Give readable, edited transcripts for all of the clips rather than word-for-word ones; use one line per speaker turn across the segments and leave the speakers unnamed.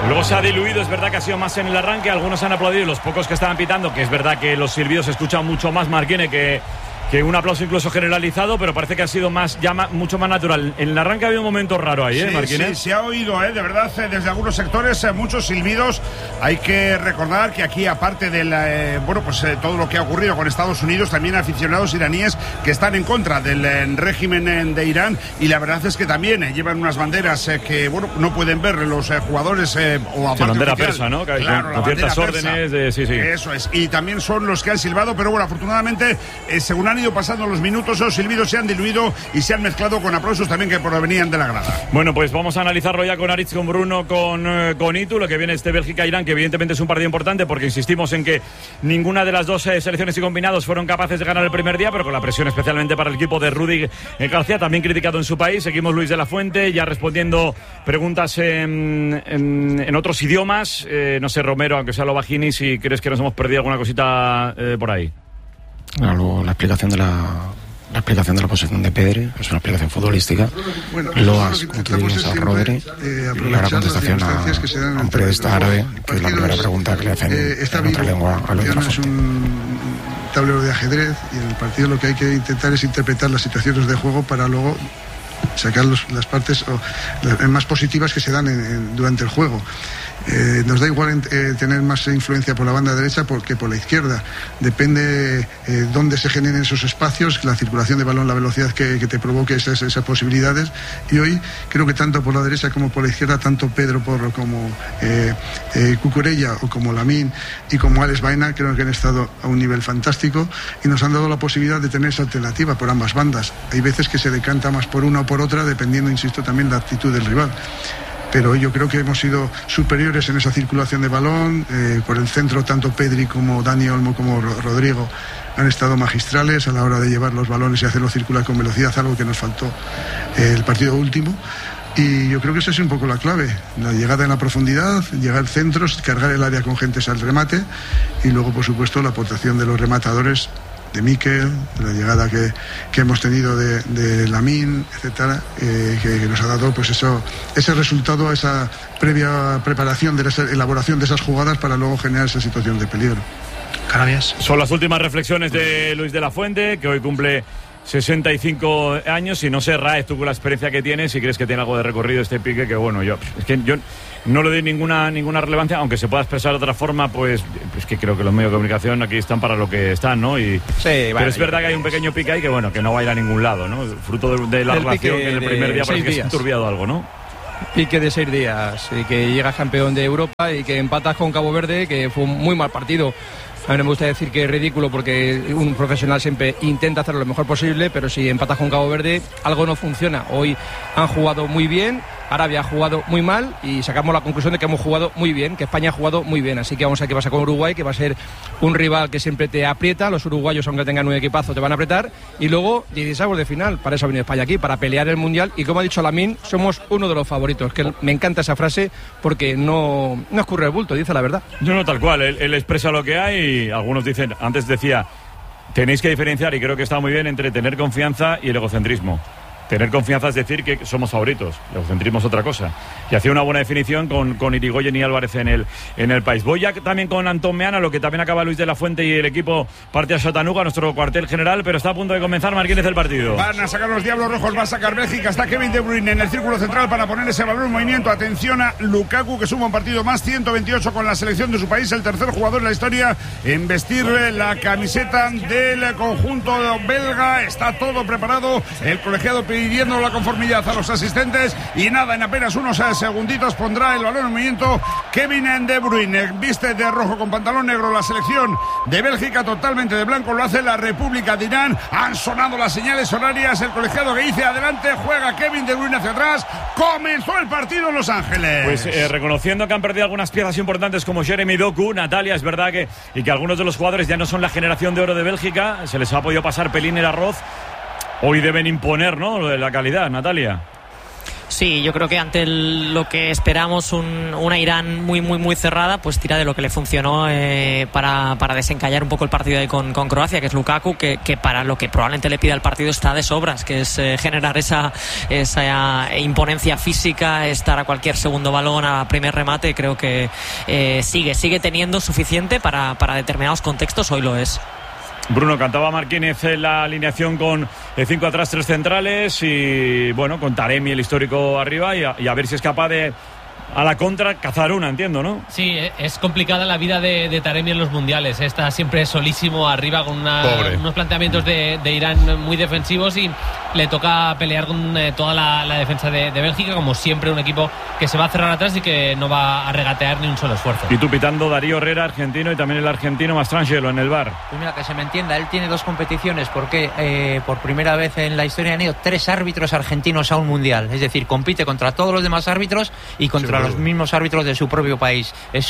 Luego se ha diluido, es verdad que ha sido más en el arranque, algunos han aplaudido, los pocos que estaban pitando, que es verdad que los silbidos se escuchan mucho más, Marquine, que un aplauso incluso generalizado, pero parece que ha sido mucho más natural. En el arranque ha habido un momento raro ahí, Marquine.
Sí, se ha oído, de verdad, desde algunos sectores, muchos silbidos. Hay que recordar que aquí, aparte del todo lo que ha ocurrido con Estados Unidos, también aficionados iraníes que están en contra del régimen de Irán, y la verdad es que también llevan unas banderas que no pueden ver los jugadores o aparte
bandera
oficial.
persa, ¿no?
Claro,
con ciertas órdenes sí.
Eso es, y también son los que han silbado, pero bueno, afortunadamente, según han ido pasando los minutos, los silbidos se han diluido y se han mezclado con aplausos también que provenían de la grada.
Bueno, pues vamos a analizarlo ya con Aritz, con Bruno, con Itu, lo que viene Bélgica-Irán, que evidentemente es un partido importante porque insistimos en que ninguna de las dos selecciones y combinados fueron capaces de ganar el primer día, pero con la presión especialmente para el equipo de Rudy García, también criticado en su país. Seguimos Luis de la Fuente ya respondiendo preguntas en otros idiomas. No sé, Romero, aunque sea lo bajini, si crees que nos hemos perdido alguna cosita por ahí.
Luego la explicación de la posición de Pedri es una explicación futbolística.
Bueno,
Loas, como tú dices, a Rodri, y ahora contestación a un periodista árabe, que es la primera pregunta que le hacen en otra lengua a Luis de la Fuente.
Es un tablero de ajedrez, y en el partido lo que hay que intentar es interpretar las situaciones de juego para luego sacar las partes más positivas que se dan durante el juego. Nos da igual tener más influencia por la banda derecha que por la izquierda. Depende dónde se generen esos espacios, la circulación de balón, la velocidad que te provoque esas posibilidades. Y hoy creo que tanto por la derecha como por la izquierda, tanto Pedro Porro como Cucurella o como Lamine y como Alex Baena, creo que han estado a un nivel fantástico y nos han dado la posibilidad de tener esa alternativa por ambas bandas. Hay veces que se decanta más por una o por otra, dependiendo, insisto, también de la actitud del rival. Pero yo creo que hemos sido superiores en esa circulación de balón. Por el centro, tanto Pedri como Dani Olmo como Rodrigo han estado magistrales a la hora de llevar los balones y hacerlo circular con velocidad, algo que nos faltó el partido último. Y yo creo que esa es un poco la clave: la llegada en la profundidad, llegar centros, cargar el área con gentes al remate, y luego, por supuesto, la aportación de los rematadores, de Mikel, de la llegada que hemos tenido de Lamine, etcétera, que nos ha dado pues ese resultado, esa previa preparación de esa elaboración de esas jugadas para luego generar esa situación de peligro.
Carabias. Son las últimas reflexiones de Luis de la Fuente, que hoy cumple 65 años, y no sé, Raez, tú con la experiencia que tienes, si crees que tiene algo de recorrido este pique, que bueno, yo no le doy ninguna relevancia, aunque se pueda expresar de otra forma, pues que creo que los medios de comunicación aquí están para lo que están, ¿no? Pero es verdad que hay un pequeño pique ahí que no va a ir a ningún lado, ¿no? Fruto de la relación que en el primer día parece que se ha enturbiado algo, ¿no?
Pique de 6 días, y que llegas campeón de Europa y que empatas con Cabo Verde, que fue un muy mal partido. A mí no me gusta decir que es ridículo, porque un profesional siempre intenta hacerlo lo mejor posible, pero si empatas con Cabo Verde, algo no funciona. Hoy han jugado muy bien, Arabia ha jugado muy mal, y sacamos la conclusión de que hemos jugado muy bien, que España ha jugado muy bien. Así que vamos a ver qué pasa con Uruguay, que va a ser un rival que siempre te aprieta. Los uruguayos, aunque tengan un equipazo, te van a apretar. Y luego 16avos de final. Para eso ha venido España aquí, para pelear el Mundial. Y como ha dicho Lamine, somos uno de los favoritos. Que me encanta esa frase, porque no escurre el bulto, dice la verdad.
No, tal cual. Él expresa lo que hay, y algunos dicen, antes decía, tenéis que diferenciar, y creo que está muy bien, entre tener confianza y el egocentrismo. Tener confianza es decir que somos favoritos, el egocentrismo es otra cosa. Y hacía una buena definición con Irigoyen y Álvarez en el país. Voy ya también con Antón Meana, lo que también acaba Luis de la Fuente y el equipo parte a Chattanooga, nuestro cuartel general, pero está a punto de comenzar Marquínez el partido.
Van a sacar los Diablos Rojos, va a sacar Bélgica, está Kevin De Bruyne en el círculo central para poner ese balón en movimiento. Atención a Lukaku, que suma un partido más, 128 con la selección de su país, el tercer jugador en la historia en vestir la camiseta del conjunto belga. Está todo preparado, el colegiado pidiendo la conformidad a los asistentes, y nada, en apenas unos segunditos pondrá el balón en movimiento Kevin De Bruyne. Viste de rojo con pantalón negro la selección de Bélgica, totalmente de blanco lo hace la República de Irán. Han sonado las señales horarias, el colegiado que dice adelante, juega Kevin De Bruyne hacia atrás. Comenzó el partido en Los Ángeles.
Pues reconociendo que han perdido algunas piezas importantes como Jeremy Doku, Natalia, es verdad que algunos de los jugadores ya no son la generación de oro de Bélgica, se les ha podido pasar pelín el arroz. Hoy deben imponer, ¿no?, la calidad, Natalia.
Sí, yo creo que ante lo que esperamos, una Irán muy muy muy cerrada, pues tira de lo que le funcionó para desencallar un poco el partido ahí con Croacia, que es Lukaku, que para lo que probablemente le pida el partido está de sobras, que es generar esa imponencia física, estar a cualquier segundo balón, a primer remate. Creo que sigue teniendo suficiente para determinados contextos. Hoy lo es.
Bruno, cantaba Marquínez en la alineación con 5 atrás, 3 centrales y bueno, con Taremi, el histórico, arriba, y a ver si es capaz de, a la contra, cazar una, entiendo, ¿no?
Sí, es complicada la vida de Taremi en los mundiales. Está siempre solísimo arriba con unos planteamientos de Irán muy defensivos, y le toca pelear con toda la defensa de Bélgica, como siempre, un equipo que se va a cerrar atrás y que no va a regatear ni un solo esfuerzo.
Y tú pitando Darío Herrera, argentino, y también el argentino Mastrangelo en el VAR.
Pues mira, que se me entienda, él tiene 2 competiciones porque por primera vez en la historia han ido 3 árbitros argentinos a un mundial. Es decir, compite contra todos los demás árbitros y contra los mismos árbitros de su propio país. Es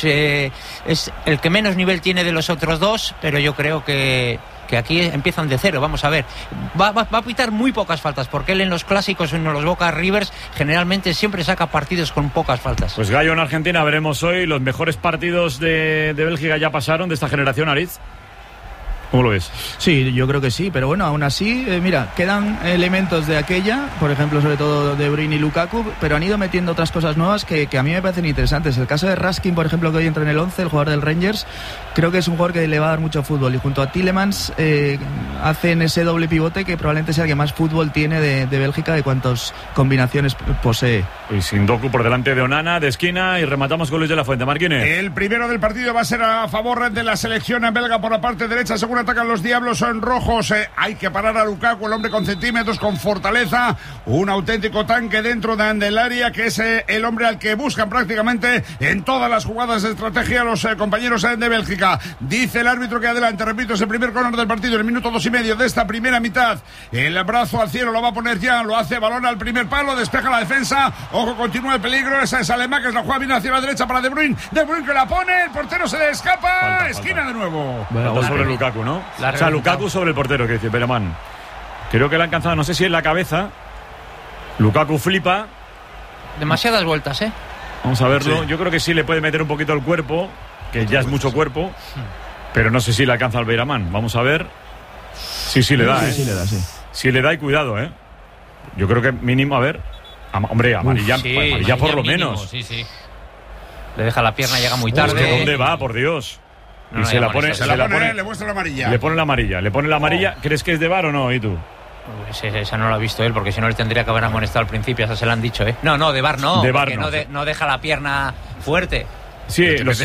el que menos nivel tiene de los otros 2, pero yo creo que aquí empiezan de cero. Vamos a ver, va a pitar muy pocas faltas, porque él en los clásicos, en los Boca Rivers, generalmente siempre saca partidos con pocas faltas.
Pues Gallo, en Argentina veremos hoy. Los mejores partidos de Bélgica ya pasaron, de esta generación, Aritz. ¿Cómo lo ves?
Sí, yo creo que sí, pero bueno, aún así, mira, quedan elementos de aquella, por ejemplo, sobre todo de Bruyne y Lukaku, pero han ido metiendo otras cosas nuevas que a mí me parecen interesantes. El caso de Raskin, por ejemplo, que hoy entra en el 11, el jugador del Rangers, creo que es un jugador que le va a dar mucho fútbol, y junto a Tielemans hacen ese doble pivote que probablemente sea el que más fútbol tiene de Bélgica, de cuántas combinaciones posee.
Y sin Doku por delante de Onana, de esquina, y rematamos con Luis de la Fuente. Marquínez.
El primero del partido va a ser a favor de la selección belga por la parte derecha, según atacan los diablos en rojos. Hay que parar a Lukaku, el hombre con centímetros, con fortaleza, un auténtico tanque dentro del área, que es el hombre al que buscan prácticamente en todas las jugadas de estrategia los compañeros de Bélgica. Dice el árbitro que adelante, repito, es el primer córner del partido, en el minuto 2,5 de esta primera mitad. El brazo al cielo, lo va a poner ya, lo hace, balón al primer palo, despeja la defensa, ojo, continúa el peligro, esa es Alemán, que es la jugada, viene hacia la derecha para De Bruyne que la pone, el portero se le escapa, esquina de nuevo.
Falta sobre Lukaku, ¿no? O sea, Lukaku sobre el portero, que dice Beramán. Creo que le ha alcanzado, no sé si en la cabeza. Lukaku flipa.
Demasiadas vueltas,
Vamos a verlo.
Sí.
Yo creo que sí le puede meter un poquito el cuerpo, que ya es mucho cuerpo, pero no sé si le alcanza al Beramán. Vamos a ver. Sí le da,
Sí le da, sí.
Sí le da, y cuidado, Yo creo que mínimo, a ver. Hombre, amarilla, amarilla por lo
mínimo,
menos.
Sí.
Le deja la pierna, llega muy tarde.
Es que ¿dónde va, por Dios?
No,
y
no,
se la pone,
le muestra la amarilla.
Le pone la amarilla. ¿Crees que es de VAR o no? ¿Y tú?
Pues esa no la ha visto él, porque si no le tendría que haber amonestado al principio, esa se la han dicho, No, de VAR no.
De VAR no.
No deja la pierna fuerte.
Sí,
Es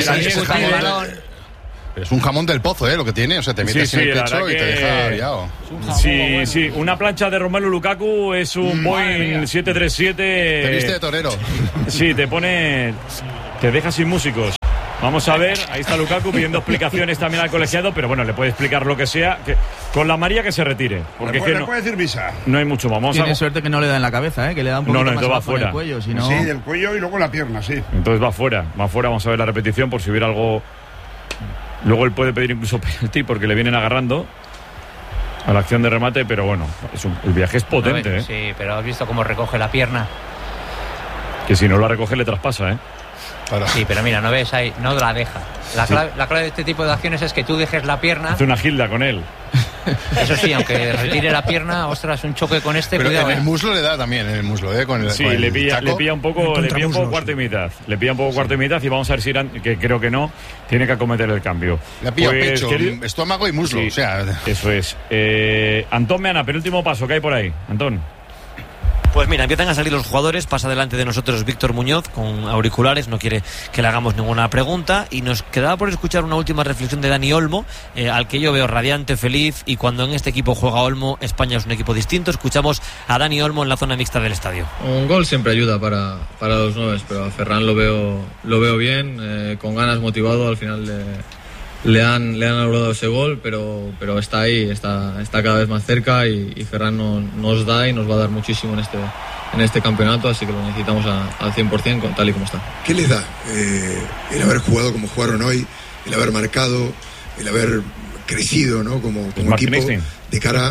un jamón del pozo, lo que tiene. O sea, te metes en el pecho y te deja liado.
Sí. Una plancha de Romelu Lukaku es un Boeing 737.
Te viste de torero.
Sí, te deja sin músicos. Vamos a ver, ahí está Lukaku pidiendo explicaciones también al colegiado, pero bueno, le puede explicar lo que sea, que con la amarilla que se retire, porque es que
no puede decir visa.
No hay mucho,
Tiene suerte que no le da en la cabeza, que le da un poquito más abajo del cuello, si no...
Sí, del cuello y luego la pierna, sí.
Entonces va fuera, vamos a ver la repetición por si hubiera algo. Luego él puede pedir incluso penalti porque le vienen agarrando a la acción de remate, pero bueno, el viaje es potente,
Sí, pero has visto cómo recoge la pierna.
Que si no la recoge le traspasa,
Sí, pero mira, no ves ahí, no la deja. La clave de este tipo de acciones es que tú dejes la pierna.
Hace una gilda con él.
Eso sí, aunque retire la pierna, ostras, un choque con
pero
cuidado.
En el muslo le da también, en el muslo, con el,
sí,
con el
le pilla un poco cuarto y mitad. Le pilla un poco cuarto y mitad, y vamos a ver si Irán, que creo que no, tiene que acometer el cambio.
Le ha pillado pecho, estómago y muslo,
sí, eso es. Antón Meana, penúltimo paso, ¿qué hay por ahí? Antón.
Pues mira, empiezan a salir los jugadores, pasa delante de nosotros Víctor Muñoz con auriculares, no quiere que le hagamos ninguna pregunta, y nos quedaba por escuchar una última reflexión de Dani Olmo, al que yo veo radiante, feliz, y cuando en este equipo juega Olmo, España es un equipo distinto. Escuchamos a Dani Olmo en la zona mixta del estadio.
Un gol siempre ayuda para los nueves, pero a Ferran lo veo bien, con ganas, motivado. Al final le han logrado ese gol, pero está ahí, está cada vez más cerca, y Ferran nos da y nos va a dar muchísimo en este campeonato, así que lo necesitamos al 100% tal y como está.
¿Qué les da el haber jugado como jugaron hoy, el haber marcado, el haber crecido, ¿no? como equipo de cara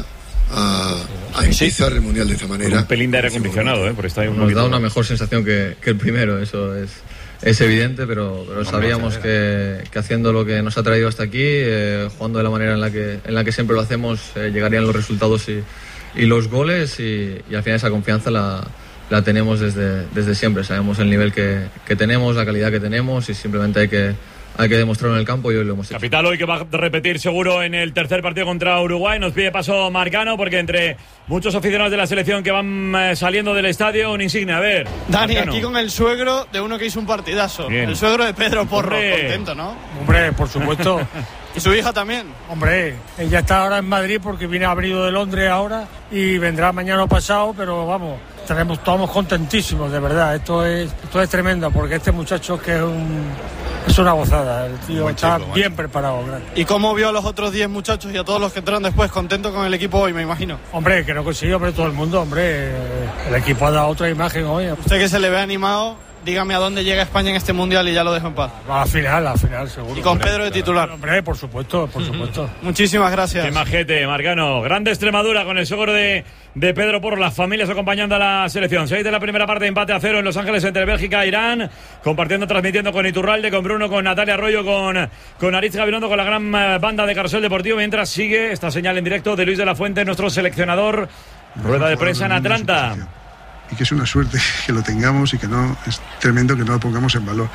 a empezar el Mundial de esa manera.
Un pelín de aire acondicionado, porque está ahí
nos da una mejor sensación que el primero, eso es evidente, pero sabíamos que haciendo lo que nos ha traído hasta aquí, jugando de la manera en la que siempre lo hacemos, llegarían los resultados y los goles, y al final esa confianza la tenemos desde siempre. Sabemos el nivel que tenemos, la calidad que tenemos, y simplemente hay que demostrarlo en el campo, y hoy lo hemos hecho.
Capital hoy que va a repetir seguro en el tercer partido contra Uruguay. Nos pide paso Marcano, porque entre muchos aficionados de la selección que van saliendo del estadio, un insignia. A ver,
Dani,
Marcano.
aquí con el suegro de uno que hizo un partidazo.
Bien.
El suegro de Pedro Porro.
Hombre.
Contento, ¿no?
Hombre, por supuesto.
¿Y su hija también?
Hombre, ella está ahora en Madrid porque viene a venido de Londres ahora y vendrá mañana o pasado, pero vamos, estamos contentísimos, de verdad. Esto es tremendo, porque este muchacho que es una gozada. El tío está bien preparado.
¿Y cómo vio a los otros 10 muchachos y a todos los que entraron después? Contento con el equipo hoy, me imagino.
Hombre, que no consiguió, hombre, todo el mundo, hombre. El equipo ha dado otra imagen hoy.
Usted que se le ve animado, dígame a dónde llega España en este Mundial y ya lo dejo en paz.
A la final, seguro.
Y con Pedro de titular.
Hombre, por supuesto.
Muchísimas gracias.
Qué majete, Marcano. Grande Extremadura con el seguro de Pedro Porro, las familias acompañando a la selección. 6 de la primera parte, empate a 0 en Los Ángeles entre Bélgica e Irán. Compartiendo, transmitiendo con Iturralde, con Bruno, con Natalia Arroyo, con Aritz Gabilondo, con la gran banda de Carrusel Deportivo. Mientras sigue esta señal en directo de Luis de la Fuente, nuestro seleccionador. Rueda de prensa en Atlanta.
Y que es una suerte que lo tengamos, y que no es tremendo que no lo pongamos en valor.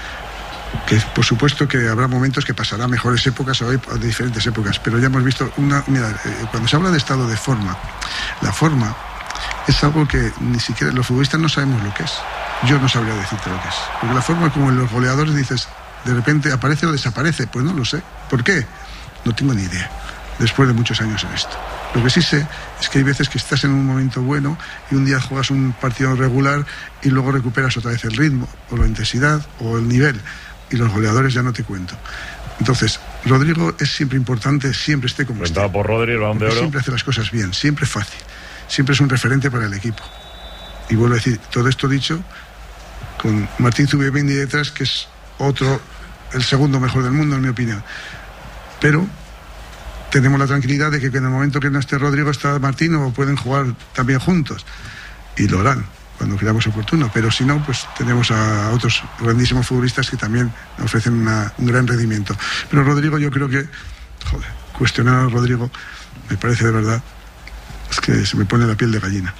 Que por supuesto que habrá momentos que pasará mejores épocas o de diferentes épocas, pero ya hemos visto cuando se habla de estado de forma, la forma es algo que ni siquiera los futbolistas no sabemos lo que es. Yo no sabría decirte lo que es, porque la forma, como en los goleadores dices, de repente aparece o desaparece, pues no lo sé. ¿Por qué? No tengo ni idea, después de muchos años en esto. Lo que sí sé es que hay veces que estás en un momento bueno y un día juegas un partido regular y luego recuperas otra vez el ritmo o la intensidad o el nivel, y los goleadores ya no te cuento. Entonces, Rodrigo es siempre importante, siempre esté como esté.
Por Rodri, el Balón de Oro.
Siempre hace las cosas bien, siempre fácil, siempre es un referente para el equipo. Y vuelvo a decir, todo esto dicho con Martín Zubimendi detrás, que es el segundo mejor del mundo en mi opinión. Pero tenemos la tranquilidad de que en el momento que no esté Rodrigo está Martín, o pueden jugar también juntos, y lo harán cuando creamos oportuno. Pero si no, pues tenemos a otros grandísimos futbolistas que también ofrecen un gran rendimiento. Pero Rodrigo, yo creo que cuestionar a Rodrigo me parece, de verdad, es que se me pone la piel de gallina.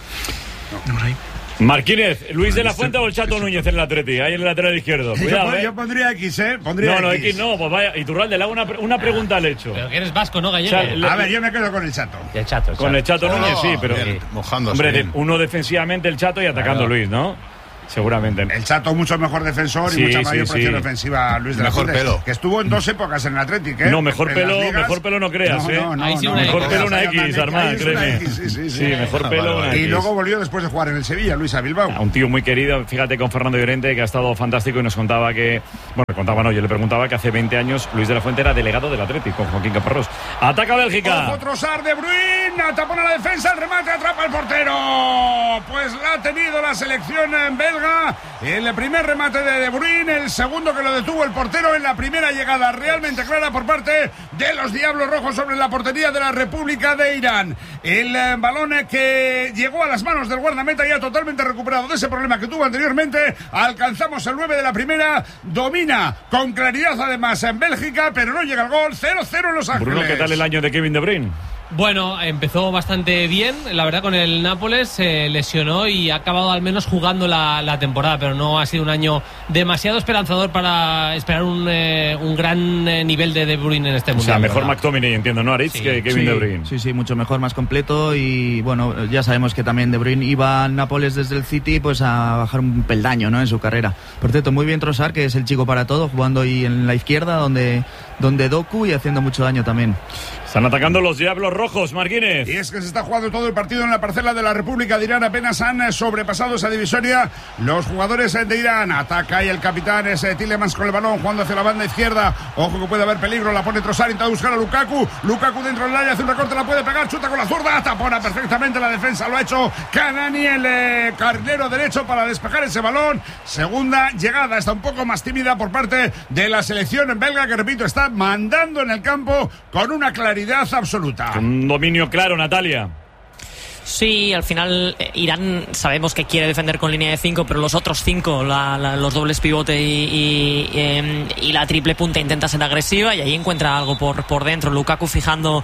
Marquínez, Luis de la Fuente o el Chato Núñez en el Atleti, ahí en el lateral izquierdo. Cuidado,
yo pondría X,
No, X no, pues vaya. Iturralde, le hago una pregunta al hecho.
Pero que eres vasco, ¿no, Gallego?
A ver, yo me quedo con el Chato.
Con el Chato Núñez, sí, pero
mojándose.
Hombre, uno defensivamente el Chato y atacando Luis, ¿no? Seguramente.
El Chato mucho mejor defensor y mucha mayor presión ofensiva. Luis de la Fuente,
pelo.
Que estuvo en 2 épocas en el Atlético.
No, mejor pelo no creas, mejor pelo una X, Armand, créeme. Sí, mejor pelo una X.
Y luego volvió después de jugar en el Sevilla, Luis a Bilbao.
Un tío muy querido, fíjate, con Fernando Llorente, que ha estado fantástico, y nos contaba que... yo le preguntaba que hace 20 años Luis de la Fuente era delegado del Atlético, con Joaquín Caparrós. Ataca Bélgica.
Otro Trossard, De Bruyne, tapona la defensa, el remate, atrapa el portero. Pues la ha tenido la selección belga. El primer remate de Bruyne, el segundo que lo detuvo el portero en la primera llegada realmente clara por parte de los Diablos Rojos sobre la portería de la República de Irán. El balón que llegó a las manos del guardameta, ya totalmente recuperado de ese problema que tuvo anteriormente. Alcanzamos el 9 de la primera, domina con claridad además en Bélgica, pero no llega el gol. 0-0 en Los Ángeles.
Bruno, ¿qué tal el año de Kevin De Bruyne?
Bueno, empezó bastante bien, la verdad, con el Nápoles, se lesionó y ha acabado al menos jugando la temporada, pero no ha sido un año demasiado esperanzador para esperar un gran nivel de De Bruyne en este mundial.
O sea, mejor McTominay, entiendo, ¿no, Aritz? Que Kevin De Bruyne.
Sí, mucho mejor, más completo, y bueno, ya sabemos que también De Bruyne iba al Nápoles desde el City pues a bajar un peldaño, ¿no?, en su carrera. Por cierto, muy bien Trossard, que es el chico para todo, jugando ahí en la izquierda donde Doku, y haciendo mucho daño también.
Están atacando los Diablos Rojos, Marquínez.
Y es que se está jugando todo el partido en la parcela de la República de Irán. Apenas han sobrepasado esa divisoria los jugadores de Irán. Ataca ahí el capitán, es Tielemans con el balón, jugando hacia la banda izquierda. Ojo que puede haber peligro, la pone Trossard, intenta buscar a Lukaku. Lukaku dentro del área, hace un recorte, la puede pegar, chuta con la zurda, tapona perfectamente la defensa. Lo ha hecho Kanani, el carrilero derecho, para despejar ese balón. Segunda llegada, está un poco más tímida por parte de la selección belga, que repito, está mandando en el campo con una claridad superioridad absoluta.
Un dominio claro, Natalia.
Sí, al final Irán sabemos que quiere defender con línea de 5, pero los otros 5, los dobles pivote y la triple punta intenta ser agresiva y ahí encuentra algo por dentro. Lukaku fijando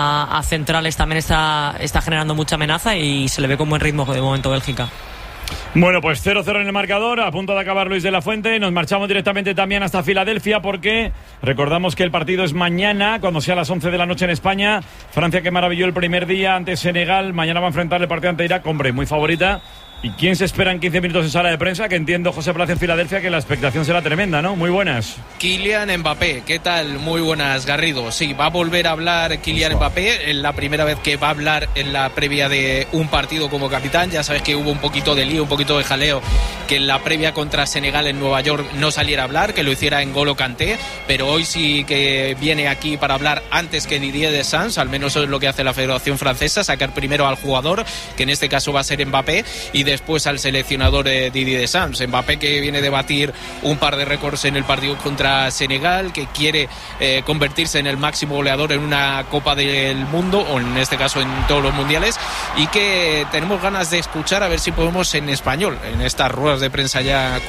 a centrales también está generando mucha amenaza y se le ve con buen ritmo de momento Bélgica.
Bueno, pues 0-0 en el marcador, a punto de acabar Luis de la Fuente. Nos marchamos directamente también hasta Filadelfia porque recordamos que el partido es mañana, cuando sea a las 11 de la noche en España. Francia, que maravilló el primer día ante Senegal, mañana va a enfrentar el partido ante Irak, hombre, muy favorita. ¿Y quién se espera en 15 minutos en sala de prensa? Que entiendo, José Plaza, en Filadelfia, que la expectación será tremenda, ¿no? Muy buenas.
Kylian Mbappé, ¿qué tal? Muy buenas, Garrido. Sí, va a volver a hablar Kylian Mbappé, es la primera vez que va a hablar en la previa de un partido como capitán. Ya sabes que hubo un poquito de lío, un poquito de jaleo, que en la previa contra Senegal en Nueva York no saliera a hablar, que lo hiciera en N'Golo Kanté, pero hoy sí que viene aquí para hablar antes que Didier Deschamps, al menos eso es lo que hace la Federación Francesa, sacar primero al jugador, que en este caso va a ser Mbappé, y después al seleccionador Didier Deschamps. Mbappé, que viene de batir un par de récords en el partido contra Senegal, que quiere convertirse en el máximo goleador en una Copa del Mundo, o en este caso en todos los mundiales, y que tenemos ganas de escuchar a ver si podemos en español, en estas ruedas de prensa ya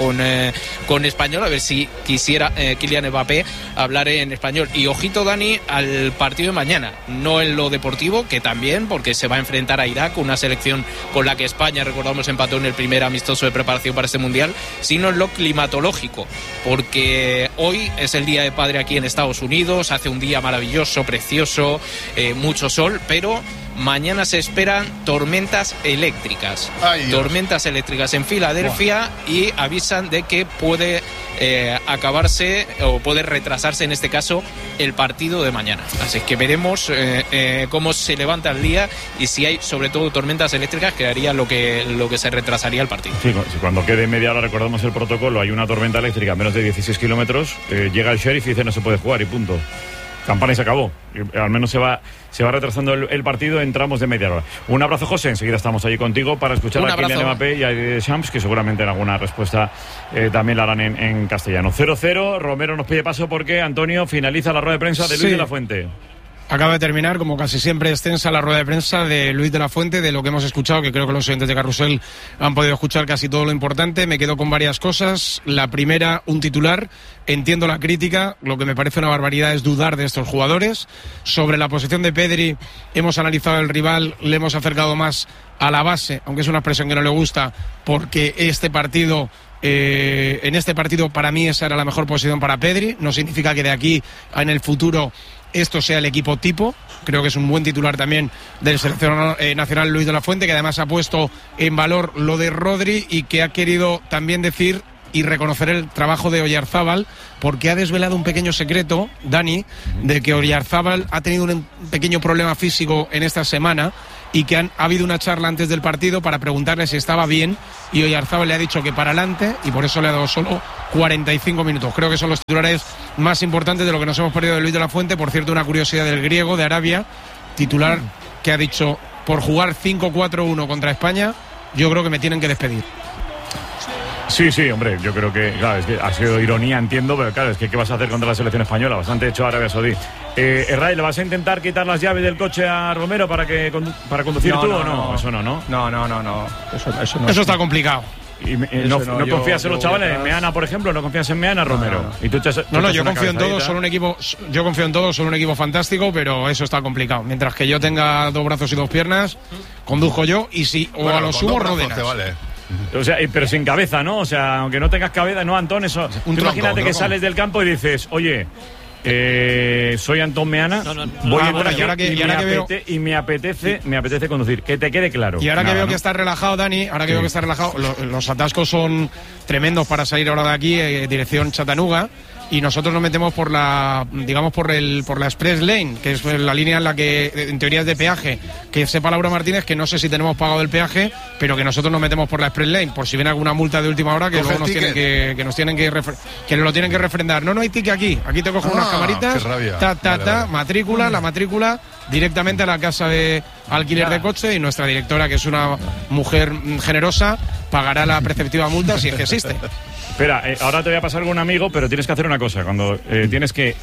con español, a ver si quisiera Kylian Mbappé hablar en español. Y ojito, Dani, al partido de mañana, no en lo deportivo, que también, porque se va a enfrentar a Irak, una selección con la que España, recordamos, empató en el primer amistoso de preparación para este mundial, sino en lo climatológico, porque hoy es el Día del Padre aquí en Estados Unidos, hace un día maravilloso, precioso, mucho sol, pero mañana se esperan tormentas eléctricas. Tormentas eléctricas en Filadelfia, y avisan de que puede acabarse o puede retrasarse en este caso el partido de mañana. Así que veremos cómo se levanta el día y si hay sobre todo tormentas eléctricas, que haría lo que se retrasaría el partido.
Sí, cuando quede media hora, recordamos el protocolo, hay una tormenta eléctrica a menos de 16 kilómetros, llega el sheriff y dice no se puede jugar y punto. Campana y se acabó. Al menos se va retrasando el partido en tramos de media hora. Un abrazo, José. Enseguida estamos allí contigo para escuchar a Kylian Mbappé y a Deschamps, que seguramente en alguna respuesta también la harán en castellano. 0-0. Romero nos pide paso porque Antonio finaliza la rueda de prensa de Luis de la Fuente.
Acaba de terminar, como casi siempre, extensa la rueda de prensa de Luis de la Fuente, de lo que hemos escuchado, que creo que los oyentes de Carrusel han podido escuchar casi todo lo importante. Me quedo con varias cosas. La primera, un titular. Entiendo la crítica, lo que me parece una barbaridad es dudar de estos jugadores. Sobre la posición de Pedri, hemos analizado el rival, le hemos acercado más a la base, aunque es una expresión que no le gusta, porque en este partido para mí esa era la mejor posición para Pedri. No significa que de aquí en el futuro esto sea el equipo tipo. Creo que es un buen titular también del seleccionador nacional Luis de la Fuente, que además ha puesto en valor lo de Rodri y que ha querido también decir y reconocer el trabajo de Oyarzábal, porque ha desvelado un pequeño secreto, Dani, de que Oyarzábal ha tenido un pequeño problema físico en esta semana y que ha habido una charla antes del partido para preguntarle si estaba bien, y Oyarzábal le ha dicho que para adelante, y por eso le ha dado solo 45 minutos. Creo que son los titulares más importantes de lo que nos hemos perdido de Luis de la Fuente. Por cierto, una curiosidad del griego de Arabia, titular que ha dicho: por jugar 5-4-1 contra España, yo creo que me tienen que despedir.
Sí, hombre, yo creo que, claro, es que ha sido ironía, entiendo, pero claro, es que ¿qué vas a hacer contra la selección española? Bastante hecho Arabia Saudí. Ray, ¿le vas a intentar quitar las llaves del coche a Romero para conducir tú o no? Eso no, ¿no?
No. Eso no.
Eso está complicado.
Y no confías en los chavales, en Meana, por ejemplo, no confías en Meana, Romero.
Y tú yo confío en todos, son un equipo fantástico, pero eso está complicado. Mientras que yo tenga dos brazos y dos piernas, conduzco yo, y si o a lo sumo Ródenas.
O sea, pero sin cabeza, ¿no? O sea, aunque no tengas cabeza, ¿no, Antón? Eso. Imagínate que sales del campo y dices, oye, soy Antón Meana, voy y me apetece conducir, que te quede claro.
Y ahora que veo que está relajado, Dani, los atascos son tremendos para salir ahora de aquí, dirección Chattanooga, y nosotros nos metemos por la Express Lane, que es la línea en la que en teoría es de peaje, que sepa Laura Martínez que no sé si tenemos pagado el peaje, pero que nosotros nos metemos por la Express Lane, por si viene alguna multa de última hora que luego nos tienen que nos lo tienen que refrendar. No hay ticket aquí te cojo unas camaritas, matrícula, la matrícula directamente a la casa de alquiler de coche, y nuestra directora, que es una mujer generosa, pagará la preceptiva multa si es que existe.
Espera, ahora te voy a pasar con un amigo, pero tienes que hacer una cosa. Cuando tienes que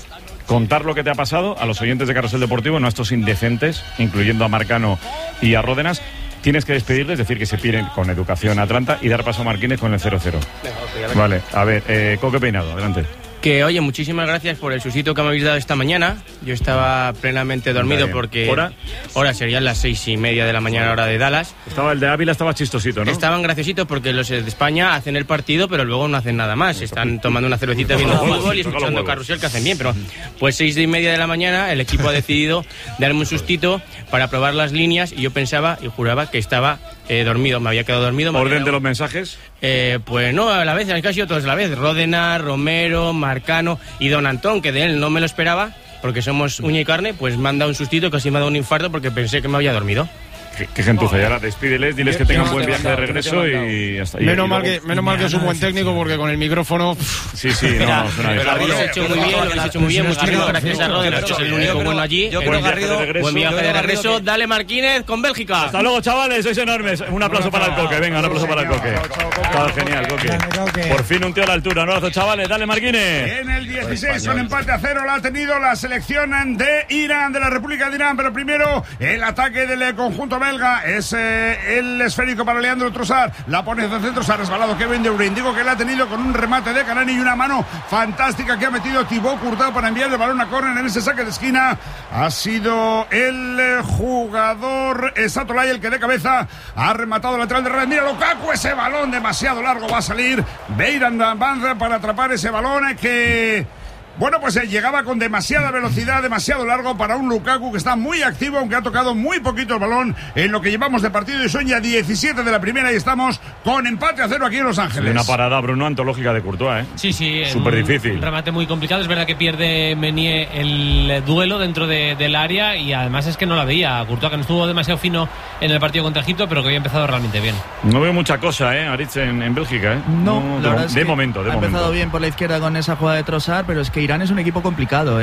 contar lo que te ha pasado a los oyentes de Carrusel Deportivo, no a estos indecentes, incluyendo a Marcano y a Ródenas. Tienes que despedirles, decir que se piden con educación a Atlanta y dar paso a Marquínez con el 0-0. Vale, a ver, Coque Peinado, adelante.
Que, oye, muchísimas gracias por el susito que me habéis dado esta mañana. Yo estaba plenamente dormido porque... ¿Hora? Serían las 6:30 de la mañana, hora de Dallas.
El de Ávila estaba chistosito, ¿no?
Estaban graciositos porque los de España hacen el partido, pero luego no hacen nada más. Están tomando una cervecita viendo fútbol y escuchando Carrusel, que hacen bien. Pero pues 6:30 de la mañana el equipo ha decidido darme un sustito para probar las líneas y yo pensaba y juraba que estaba dormido. Me había quedado dormido.
¿Orden de los mensajes?
Pues no, a la vez, casi todos a la vez. Ródenas, Romero, Marcano y Don Antón, que de él no me lo esperaba, porque somos uña y carne, pues me han dado un sustito, casi me ha dado un infarto porque pensé que me había dormido.
Qué gentuza, y ahora despídeles, diles que tengan buen viaje de regreso y hasta ahí.
Menos mal que es un buen técnico, porque con el micrófono...
Sí, no, suena bien.
Lo habéis hecho muy bien, muy Garrido, gracias a Rodríguez, que es el único bueno allí. Buen viaje de regreso. Dale Marquínez con Bélgica.
Hasta luego, chavales, sois enormes. Un aplauso para el Coque, venga, un aplauso para el Coque. Está genial, Coque. Por fin un tío a la altura. Un abrazo, chavales, dale Marquínez.
En el 16, un empate a 0 la ha tenido la selección de Irán, de la República de Irán, pero primero el ataque del conjunto belga es el esférico para Leandro Trossard, la pone hacia el centro, se ha resbalado Kevin De Bruyne, digo que la ha tenido con un remate de Canani y una mano fantástica que ha metido Thibaut Courtois para enviar el balón a córner en ese saque de esquina. Ha sido el jugador Satolay el que de cabeza ha rematado el lateral de red. Mira Lukaku, ese balón demasiado largo, va a salir Beiran Banza para atrapar ese balón que... Bueno, pues llegaba con demasiada velocidad, demasiado largo para un Lukaku que está muy activo, aunque ha tocado muy poquito el balón en lo que llevamos de partido, y son ya 17 de la primera y estamos con empate a 0 aquí en Los Ángeles.
Una parada, Bruno, antológica de Courtois, ¿eh?
Sí.
Súper difícil.
Un remate muy complicado. Es verdad que pierde Meunier el duelo dentro del área y además es que no la veía. Courtois, que no estuvo demasiado fino en el partido contra Egipto, pero que había empezado realmente bien.
No veo mucha cosa, Aritz, en Bélgica,
No, la verdad es que
momento.
Ha empezado bien por la izquierda con esa jugada de Trossard, pero es que Irán es un equipo complicado,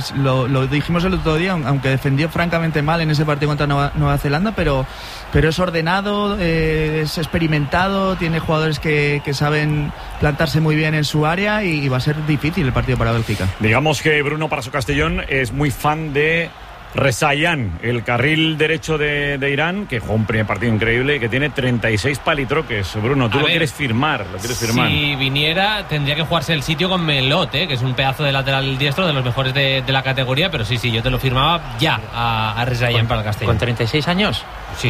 lo dijimos el otro día, aunque defendió francamente mal en ese partido contra Nueva Zelanda, pero es ordenado, es experimentado, tiene jugadores que saben plantarse muy bien en su área y va a ser difícil el partido para Bélgica.
Digamos que Bruno Paraso Castellón es muy fan de Rezaian, el carril derecho de Irán, que jugó un primer partido increíble y que tiene 36 palitroques. Bruno, tú lo quieres firmar.
Si viniera, tendría que jugarse el sitio con Melot, que es un pedazo de lateral diestro, de los mejores de la categoría, pero sí, yo te lo firmaba ya a Rezaian para el Castellón.
¿Con 36 años?
Sí,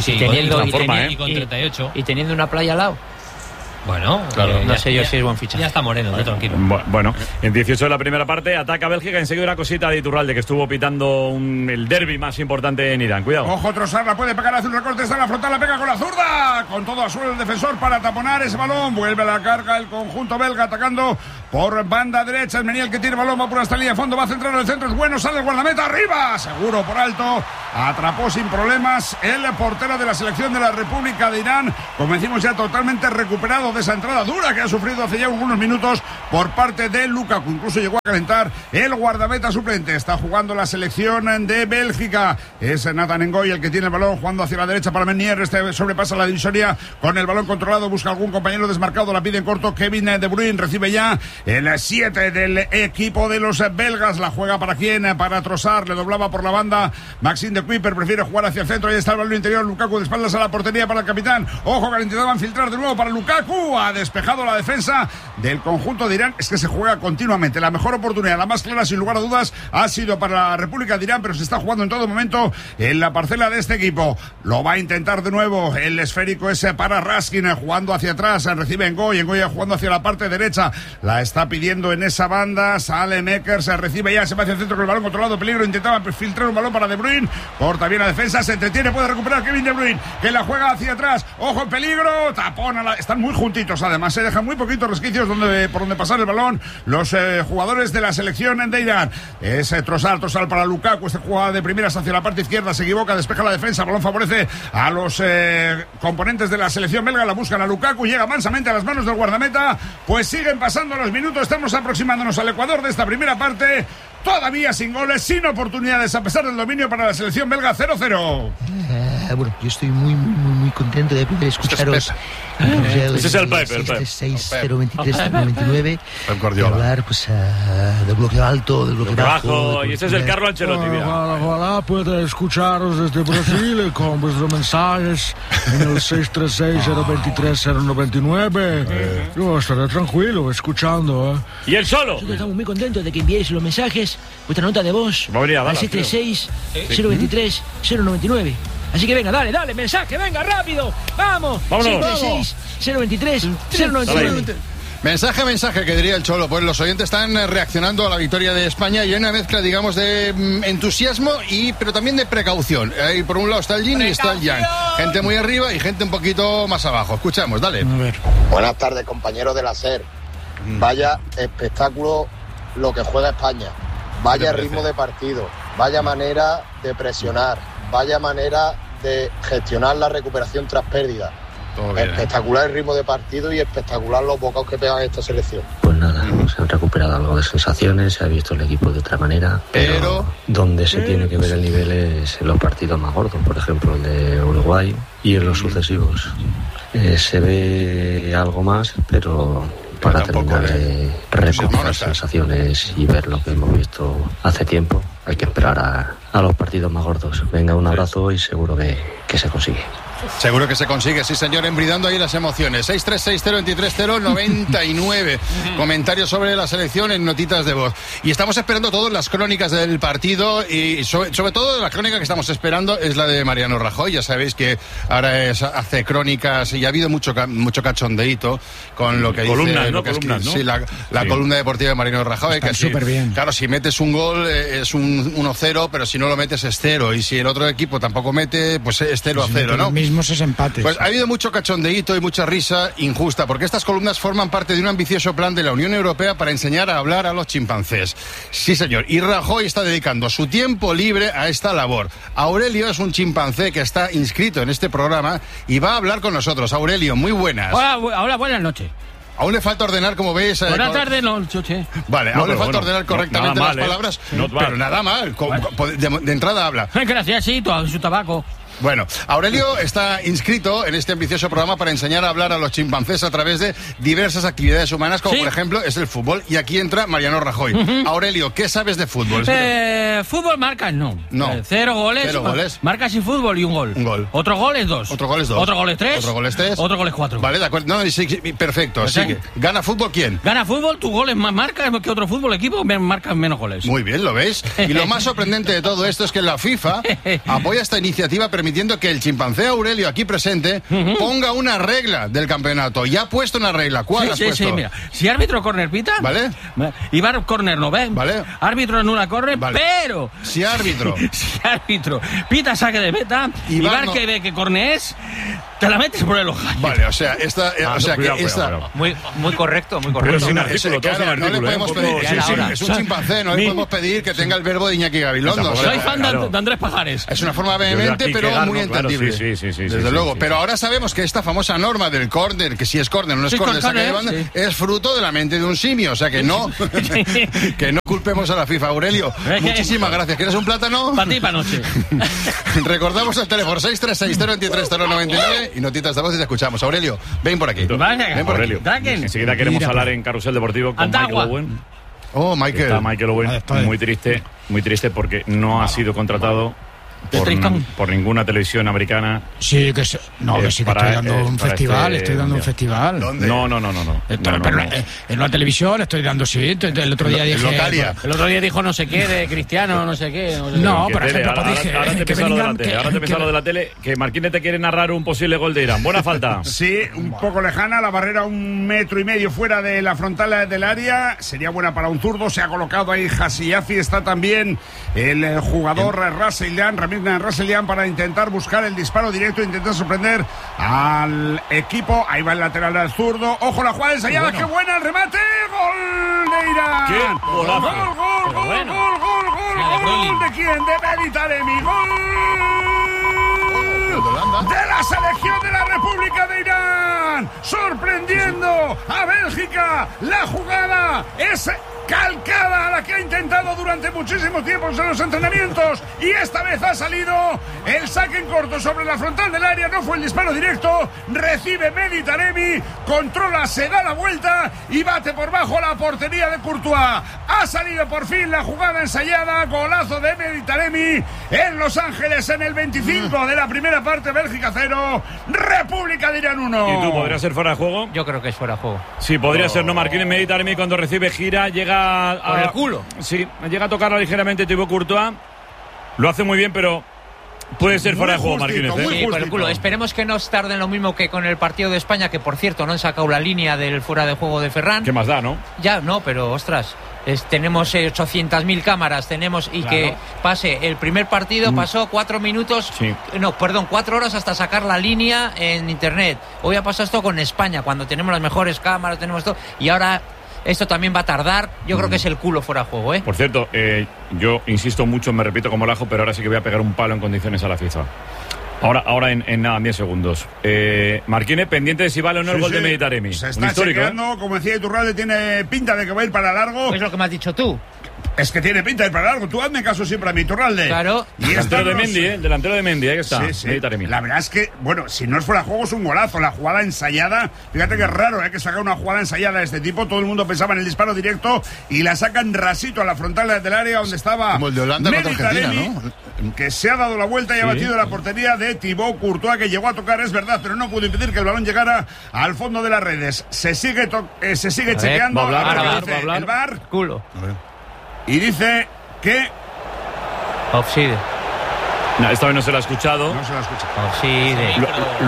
y con 38.
Y teniendo una playa al lado.
Bueno,
claro, no sé yo si es buen fichaje.
Ya está Moreno, tranquilo.
Bueno, en 18 de la primera parte ataca Bélgica, enseguida una cosita de Iturralde, que estuvo pitando el derbi más importante en Irán. Cuidado.
Ojo, Trossard la puede pegar, hace un recorte, está en la frontal, la pega con la zurda. Con todo a suelo el defensor para taponar ese balón. Vuelve a la carga el conjunto belga atacando por banda derecha. Es Meniel que tiene el balón, va por esta línea de fondo, va a centrar en el centro, es bueno, sale el guardameta arriba. Seguro por alto. Atrapó sin problemas el portero de la selección de la República de Irán. Como decimos, ya totalmente recuperado de esa entrada dura que ha sufrido hace ya algunos minutos por parte de Lukaku. Incluso llegó a calentar el guardameta suplente. Está jugando la selección de Bélgica. Es Nathan Ngoy el que tiene el balón, jugando hacia la derecha para Meunier. Este sobrepasa la divisoria con el balón controlado. Busca algún compañero desmarcado. La pide en corto Kevin De Bruyne. Recibe ya el 7 del equipo de los belgas. La juega para quién? Para Trossard. Le doblaba por la banda Maxime de Kuiper. Prefiere jugar hacia el centro. Ahí está el balón interior. Lukaku de espaldas a la portería para el capitán. Ojo, que intentaban filtrar de nuevo para Lukaku. Ha despejado la defensa del conjunto de Irán. Es que se juega continuamente. La mejor oportunidad, la más clara sin lugar a dudas, ha sido para la República de Irán, pero se está jugando en todo momento en la parcela de este equipo. Lo va a intentar de nuevo. El esférico es para Raskin, jugando hacia atrás. Recibe Ngoy jugando hacia la parte derecha. La está pidiendo en esa banda. Sale Mekker, se recibe ya, se va hacia el centro con el balón controlado. Peligro, intentaba filtrar un balón para De Bruyne. Corta bien la defensa, se entretiene, puede recuperar Kevin De Bruyne, que la juega hacia atrás. Ojo, en peligro. Tapona. Están muy juntitos, además. Se dejan muy poquitos resquicios por donde pasar el balón los jugadores de la selección de Irán. Es Trossard para Lukaku. Este juega de primeras hacia la parte izquierda, se equivoca, despeja la defensa. El balón favorece a los componentes de la selección belga. La buscan a Lukaku, llega mansamente a las manos del guardameta. Pues siguen pasando los minutos. Estamos aproximándonos al Ecuador de esta primera parte. Todavía sin goles, sin oportunidades, a pesar del dominio para la selección belga. 0-0.
Bueno, yo estoy muy contento de poder escucharos.
Este es el Pepe.
6-0-23-0-99. Y hablar, pues, del bloque alto, del bloque bajo.
Y este es el Carlo Ancelotti.
Ojalá pueda escucharos desde Brasil con vuestros mensajes en el 636-023-099. Yo estaré tranquilo escuchando.
¿Y el solo?
Nosotros estamos muy contentos de que enviéis los mensajes, vuestra nota de voz, al 636-023-099. Así que venga, dale, mensaje, venga, rápido, vamos. 636-023-099.
Mensaje, que diría el Cholo. Pues los oyentes están reaccionando a la victoria de España y hay una mezcla, digamos, de entusiasmo pero también de precaución. Ahí por un lado está el Yin y está el Yang. Gente muy arriba y gente un poquito más abajo. Escuchamos, dale.
A ver. Buenas tardes, compañeros de la SER. Vaya espectáculo lo que juega España. Vaya ritmo de partido. Vaya manera de presionar. Vaya manera de gestionar la recuperación tras pérdida. Espectacular el ritmo de partido y espectacular los bocados que pegan esta selección.
Pues nada, se han recuperado algo de sensaciones, se ha visto el equipo de otra manera, pero donde se tiene que ver el nivel es en los partidos más gordos, por ejemplo el de Uruguay y en los sucesivos. Se ve algo más, pero para terminar de recuperar sensaciones y ver lo que hemos visto hace tiempo, hay que esperar a los partidos más gordos. Venga, un abrazo y seguro que se consigue.
Seguro que se consigue, sí señor, embridando ahí las emociones. 636-023-099. Comentarios sobre la selección en notitas de voz. Y estamos esperando todas las crónicas del partido y sobre todo la crónica que estamos esperando es la de Mariano Rajoy. Ya sabéis que ahora hace crónicas y ha habido mucho cachondeíto con lo que
columnas,
dice...
¿no? Columnas, ¿no?
Sí, la columna deportiva de Mariano Rajoy.
Está súper bien.
Claro, si metes un gol es un 1-0, pero si no lo metes es 0. Y si el otro equipo tampoco mete, pues es 0-0, ¿no?
Esos empates.
Pues ha habido mucho cachondeíto y mucha risa injusta, porque estas columnas forman parte de un ambicioso plan de la Unión Europea para enseñar a hablar a los chimpancés. Sí, señor. Y Rajoy está dedicando su tiempo libre a esta labor. Aurelio es un chimpancé que está inscrito en este programa y va a hablar con nosotros. Aurelio, muy buenas.
Hola, buenas noches.
Aún le falta ordenar, como veis.
Buenas tardes, noche.
Vale, aún le falta ordenar correctamente las palabras. Pero nada mal. De entrada habla.
Gracias, sí, su tabaco.
Bueno, Aurelio está inscrito en este ambicioso programa para enseñar a hablar a los chimpancés a través de diversas actividades humanas, como por ejemplo es el fútbol. Y aquí entra Mariano Rajoy. Aurelio, ¿qué sabes de fútbol?
Fútbol marcas no.
0
goles. Marcas y fútbol y un gol. Otro gol es 2.
Otro gol es 2.
Otro gol es 3.
Otro gol es 3.
Otro gol es 4.
Vale, de acuerdo. No, sí, perfecto. Sigue. ¿Gana fútbol quién?
Gana fútbol, tu gol es más marcas que otro fútbol equipo, marcas menos goles.
Muy bien, ¿lo ves? Y lo más sorprendente de todo esto es que la FIFA apoya esta iniciativa permitiendo que el chimpancé Aurelio aquí presente ponga una regla del campeonato. Ya ha puesto una regla. ¿Cuál has puesto?
Sí, mira. Si árbitro córner pita,
¿vale?
Y va córner no ve,
¿vale?
Árbitro en una córner,
¿vale?
Pero
si árbitro
pita saque de meta y Bar que ve que córner es, te la metes por el ojo.
Vale, o sea, esta
muy correcto, muy correcto.
Pero sin artículo,
claro, no le podemos pedir, es un chimpancé, no le podemos pedir que tenga el verbo de Iñaki Gabilondo.
Soy fan de Andrés Pajares.
Es una forma vehemente, pero muy entendible.
Sí,
desde luego. Pero ahora sabemos que esta famosa norma del córner, que si es córner o no es córner, es fruto de la mente de un simio. O sea que no culpemos a la FIFA. Aurelio, muchísimas gracias. ¿Quieres un plátano?
Para ti, para noche.
Recordamos el teléfono 636-023-099 y notitas de voz y te escuchamos. Aurelio, ven por aquí. Ven por
Aurelio. Enseguida queremos hablar en Carrusel Deportivo con Michael Owen.
Michael.
Está Michael Owen muy triste porque no ha sido contratado por ninguna televisión americana.
Sí, que estoy dando un festival. Estoy dando un festival.
¿Dónde?
No.
Pero en la televisión estoy dando, sí. El otro día dije.
El otro día dijo no sé qué de Cristiano, no sé qué.
No, por ejemplo, dije.
Ahora te pesa lo de la tele. Que Marquínez te quiere narrar un posible gol de Irán. Buena falta.
Sí, un poco lejana. La barrera 1,5 metros fuera de la frontal del área. Sería buena para un zurdo. Se ha colocado ahí Hasiafi. Está también el jugador Ramírez Rasselian para intentar buscar el disparo directo, intentar sorprender al equipo. Ahí va el lateral al zurdo. Ojo la jugada ensayada, qué buena el remate. Gol de Irán.
¿Qué?
Gol. ¿De quién? De Mehdi Taremi. Gol de la selección de la República de Irán, sorprendiendo a Bélgica. La jugada jugada es calcada a la que ha intentado durante muchísimos tiempos en los entrenamientos, y esta vez ha salido el saque en corto sobre la frontal del área. No fue el disparo directo, recibe Mehdi Taremi, controla, se da la vuelta y bate por bajo la portería de Courtois. Ha salido por fin la jugada ensayada, golazo de Mehdi Taremi en Los Ángeles en el 25 de la primera parte. Bélgica 0, República de Irán 1.
¿Y tú, podría ser fuera de juego?
Yo creo que es fuera de juego.
Sí, podría ser, no. Marquinhos. Mehdi Taremi, cuando recibe, gira, llega
por el culo.
Sí, llega a tocarla ligeramente Thibaut Courtois. Lo hace muy bien, pero puede ser fuera de juego, Marquinhos.
Sí, por el culo. Esperemos que no tarden lo mismo que con el partido de España, que por cierto no han sacado la línea del fuera de juego de Ferran.
¿Qué más da, no?
Ya, no, pero ostras, tenemos 800.000 cámaras, tenemos, y claro, que pase el primer partido, pasó 4 minutos, 4 horas hasta sacar la línea en internet. Hoy ha pasado esto con España, cuando tenemos las mejores cámaras, tenemos todo, y ahora esto también va a tardar. Yo creo que es el culo fuera de juego, ¿eh?
Por cierto, yo insisto mucho, me repito como lajo, pero ahora sí que voy a pegar un palo en condiciones a la FIFA. Ahora en nada, 10 segundos. Marquinhos, pendiente de si vale o no el gol de Mehdi Taremi.
Se está chequeando, como decía Iturralde, tiene pinta de que va a ir para largo.
Es lo que me has dicho tú.
Es que tiene pinta de ir para largo. Tú hazme caso siempre a mi Iturralde.
Claro.
Y
delantero de Mendy, delantero de Mendy, ahí está.
Sí. La verdad es que, bueno, si no es fuera de juego, es un golazo. La jugada ensayada, fíjate que es raro, que sacar una jugada ensayada de este tipo. Todo el mundo pensaba en el disparo directo y la sacan rasito a la frontal del área donde estaba.
Como el de Holanda contra Argentina, ¿no?
Que se ha dado la vuelta y ha batido la portería de Thibaut Courtois, que llegó a tocar, es verdad, pero no pudo impedir que el balón llegara al fondo de las redes. Se sigue chequeando.
Va a hablar.
El VAR.
Culo.
Y dice que
offside.
No, esta vez no se lo ha escuchado.
No se lo ha escuchado.
Offside.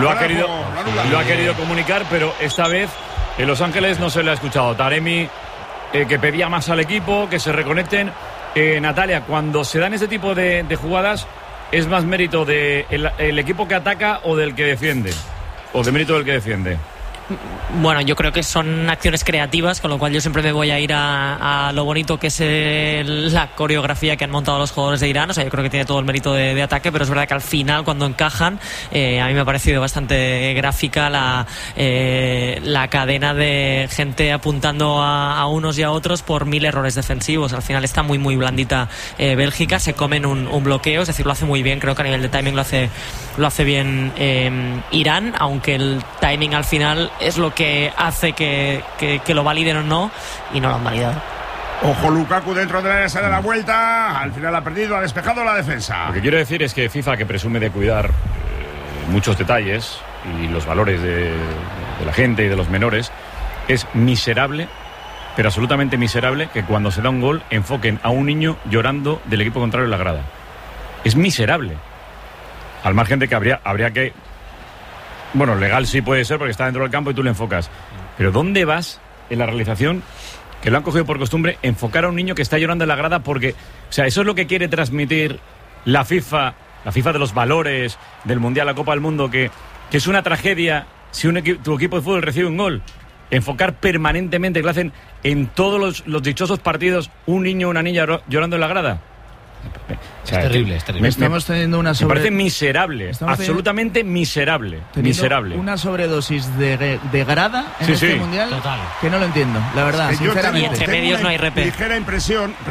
Lo ha querido comunicar, pero esta vez en Los Ángeles no se le ha escuchado. Taremi, que pedía más al equipo, que se reconecten. Natalia, cuando se dan ese tipo de jugadas, ¿es más mérito del equipo que ataca o del que defiende? ¿O de mérito del que defiende?
Bueno, yo creo que son acciones creativas, con lo cual yo siempre me voy a ir a lo bonito que es la coreografía que han montado los jugadores de Irán. O sea, yo creo que tiene todo el mérito de ataque, pero es verdad que al final, cuando encajan, a mí me ha parecido bastante gráfica la cadena de gente apuntando a unos y a otros por 1000 errores defensivos. Al final está muy blandita Bélgica, se comen un bloqueo, es decir, lo hace muy bien. Creo que a nivel de timing lo hace bien Irán, aunque el timing al final es lo que hace que lo validen o no, y no lo han validado.
Ojo, Lukaku dentro del área, se da la vuelta, al final ha perdido, ha despejado la defensa.
Lo que quiero decir es que FIFA, que presume de cuidar muchos detalles y los valores de la gente y de los menores, es miserable, pero absolutamente miserable, que cuando se da un gol enfoquen a un niño llorando del equipo contrario en la grada. Es miserable. Al margen de que habría que... Bueno, legal sí puede ser porque está dentro del campo y tú le enfocas. Pero ¿dónde vas en la realización, que lo han cogido por costumbre, enfocar a un niño que está llorando en la grada? Porque, o sea, eso es lo que quiere transmitir la FIFA de los valores del Mundial, la Copa del Mundo, que es una tragedia si tu equipo de fútbol recibe un gol. Enfocar permanentemente, que lo hacen en todos los dichosos partidos, un niño o una niña llorando en la grada.
O sea, es terrible.
Estamos teniendo una
me parece miserable, absolutamente miserable.
Una sobredosis de grada en este mundial.
Total.
Que no lo entiendo, la verdad, sinceramente.
Y entre medios no hay repe.
Ligera impresión.